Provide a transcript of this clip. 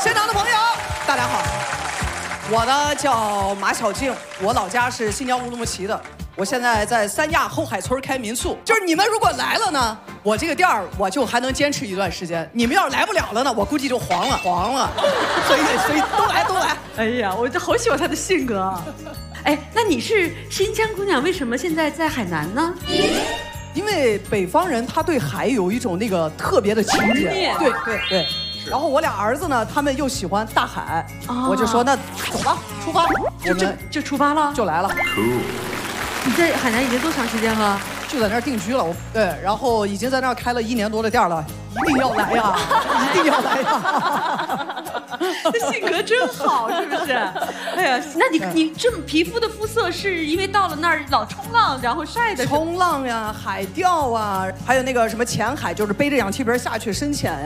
现场的朋友，大家好，我呢叫马小静，我老家是新疆乌鲁木齐的，我现在在三亚后海村开民宿。就是你们如果来了呢，我这个店儿我就还能坚持一段时间；你们要是来不了了呢，我估计就黄了。所以都来。 哎呀，我就好喜欢她的性格啊。哎，那你是新疆姑娘，为什么现在在海南呢？ 因为北方人他对海有一种那个特别的情结，对。然后我俩儿子呢，他们又喜欢大海，我就说那走吧，出发，我们就出发了， 就来了。 你在海南已经多长时间了？ 就在那儿定居了，对，然后已经在那儿开了1年多的店了，一定要来呀，一定要来呀！ 这性格真好，是不是？哎呀，那你这么皮肤的肤色是因为到了那儿老冲浪，然后晒的？ 冲浪呀，海钓啊，还有那个什么潜海，就是背着氧气瓶下去深潜呀。